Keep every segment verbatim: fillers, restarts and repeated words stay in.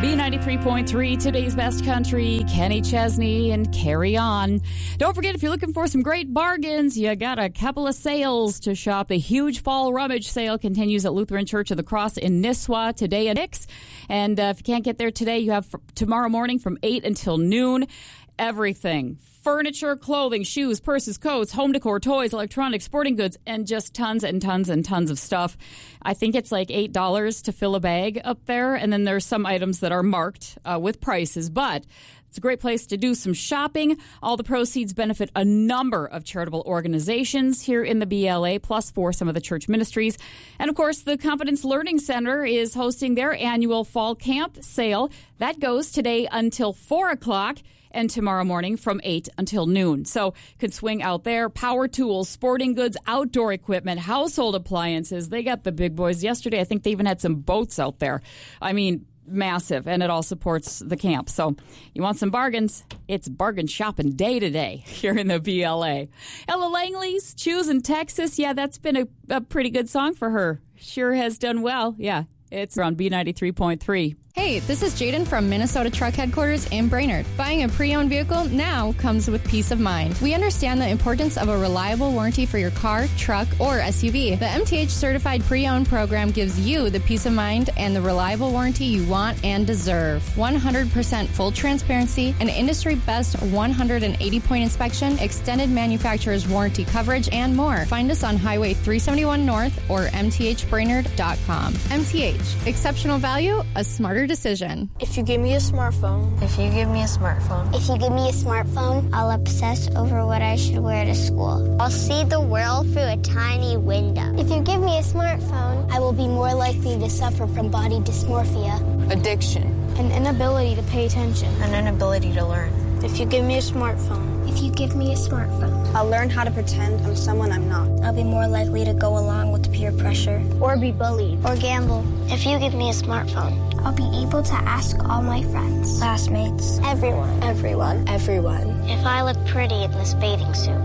B ninety-three point three, today's best country, Kenny Chesney and Carry On. Don't forget, if you're looking for some great bargains, you got a couple of sales to shop. The huge fall rummage sale continues at Lutheran Church of the Cross in Nisswa today at six. And uh, if you can't get there today, you have f- tomorrow morning from eight until noon. Everything. Furniture, clothing, shoes, purses, coats, home decor, toys, electronics, sporting goods, and just tons and tons and tons of stuff. I think it's like eight dollars to fill a bag up there, and then there's some items that are marked uh, with prices, but it's a great place to do some shopping. All the proceeds benefit a number of charitable organizations here in the B L A, plus for some of the church ministries. And, of course, the Confidence Learning Center is hosting their annual fall camp sale. That goes today until four o'clock. And tomorrow morning from eight until noon. So you can swing out there. Power tools, sporting goods, outdoor equipment, household appliances. They got the big boys. Yesterday, I think they even had some boats out there. I mean, massive. And it all supports the camp. So you want some bargains? It's bargain shopping day to day here in the B L A. Ella Langley's Choosing Texas. Yeah, that's been a, a pretty good song for her. Sure has done well. Yeah, it's around B ninety-three point three. Hey, this is Jaden from Minnesota Truck Headquarters in Brainerd. Buying a pre-owned vehicle now comes with peace of mind. We understand the importance of a reliable warranty for your car, truck, or S U V. The M T H Certified Pre-Owned program gives you the peace of mind and the reliable warranty you want and deserve. one hundred percent full transparency, an industry-best one hundred eighty point inspection, extended manufacturer's warranty coverage, and more. Find us on Highway three seventy-one North or m t h brainerd dot com. M T H, exceptional value, a smarter decision. If you give me a smartphone. If you give me a smartphone. If you give me a smartphone, I'll obsess over what I should wear to school. I'll see the world through a tiny window. If you give me a smartphone, I will be more likely to suffer from body dysmorphia, Addiction. an inability to pay attention, An inability to learn. If you give me a smartphone. If you give me a smartphone, I'll learn how to pretend I'm someone I'm not. I'll be more likely to go along with peer pressure, Or be bullied. Or gamble. If you give me a smartphone, I'll be able to ask all my friends, classmates, everyone, Everyone. Everyone. if I look pretty in this bathing suit.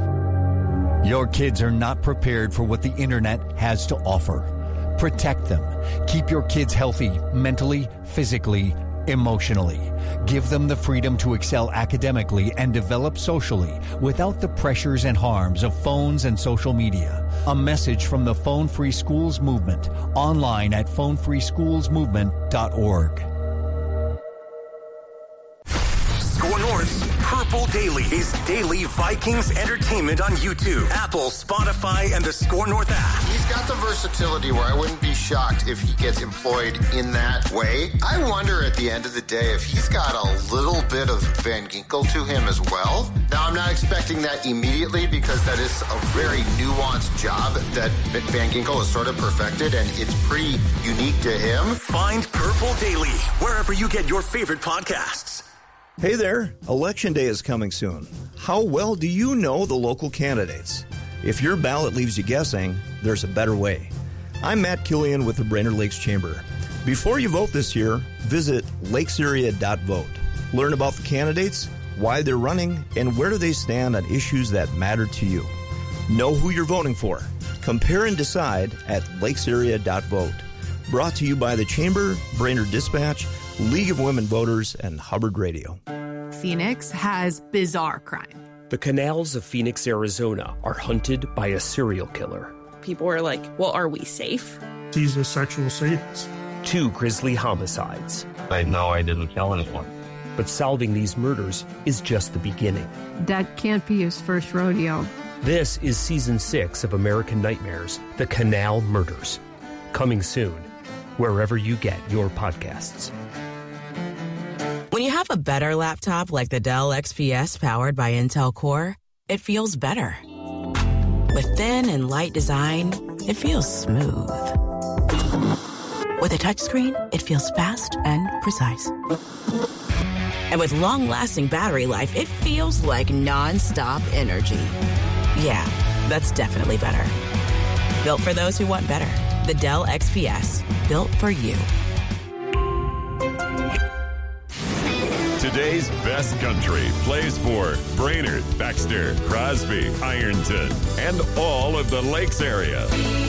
Your kids are not prepared for what the internet has to offer. Protect them. Keep your kids healthy mentally, physically, emotionally. Give them the freedom to excel academically and develop socially without the pressures and harms of phones and social media. A message from the Phone Free Schools Movement, online at phone free schools movement dot org. Score North's Purple Daily is daily Vikings entertainment on YouTube, Apple, Spotify, and the Score North app. He's got the versatility where I wouldn't be shocked if he gets employed in that way. I wonder at the end of the day if he's got a little bit of Van Ginkel to him as well. Now, I'm not expecting that immediately because that is a very nuanced job that Van Ginkel has sort of perfected, and it's pretty unique to him. Find Purple Daily wherever you get your favorite podcasts. Hey there, Election Day is coming soon. How well do you know the local candidates? If your ballot leaves you guessing, there's a better way. I'm Matt Killian with the Brainerd Lakes Chamber. Before you vote this year, visit lakes area dot vote. Learn about the candidates, why they're running, and where do they stand on issues that matter to you. Know who you're voting for. Compare and decide at lakes area dot vote. Brought to you by the Chamber, Brainerd Dispatch, League of Women Voters, and Hubbard Radio. Phoenix has bizarre crime. The canals of Phoenix, Arizona are hunted by a serial killer. People were like, well, are we safe? He's a sexual sadist. Two grisly homicides. I know I didn't kill anyone. But solving these murders is just the beginning. That can't be his first rodeo. This is season six of American Nightmares, The Canal Murders. Coming soon, wherever you get your podcasts. When you have a better laptop like the Dell X P S powered by Intel Core, it feels better. With thin and light design, it feels smooth. With a touchscreen, it feels fast and precise. And with long-lasting battery life, it feels like non-stop energy. Yeah, that's definitely better. Built for those who want better. The Dell X P S, built for you. Today's best country plays for Brainerd, Baxter, Crosby, Ironton, and all of the Lakes area.